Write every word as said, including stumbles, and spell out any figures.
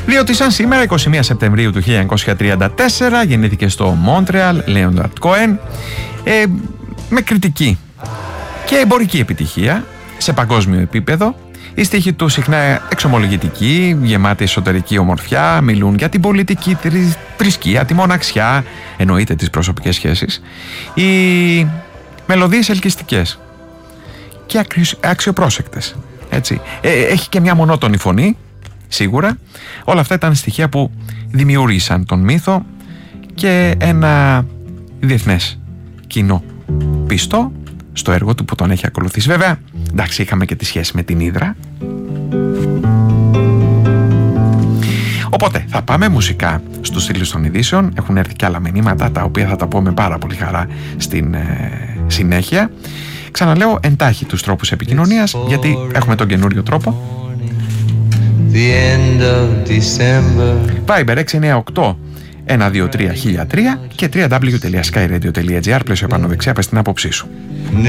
Διότι σαν σήμερα, εικοστή πρώτη Σεπτεμβρίου του χίλια εννιακόσια τριάντα τέσσερα, γεννήθηκε στο Μόντρεαλ Λέοναρντ Κόεν, ε, με κριτική και εμπορική επιτυχία σε παγκόσμιο επίπεδο. Οι στίχοι του συχνά εξομολογητικοί, γεμάτοι εσωτερική ομορφιά, μιλούν για την πολιτική θρησκεία, τη μοναξιά, εννοείται τις προσωπικές σχέσεις. Οι μελωδίες ελκυστικές και αξιοπρόσεκτες. Έτσι. Ε, έχει και μια μονότονη φωνή, σίγουρα. Όλα αυτά ήταν στοιχεία που δημιούργησαν τον μύθο και ένα διεθνές κοινό πιστό στο έργο του που τον έχει ακολουθήσει. Βέβαια, εντάξει, είχαμε και τη σχέση με την Ύδρα. Οπότε θα πάμε μουσικά στους στήλους των ειδήσεων. Έχουν έρθει και άλλα μηνύματα, τα οποία θα τα πω με πάρα πολύ χαρά στην ε, συνέχεια. Ξαναλέω εντάχει τους τρόπους επικοινωνίας, γιατί έχουμε τον καινούριο τρόπο. Viber έξι εννιά οκτώ ένα δύο τρία χίλια τρία και double-u double-u double-u τελεία skyradio τελεία gr. Πλαίσιο επάνω δεξιά, πες την άποψή σου.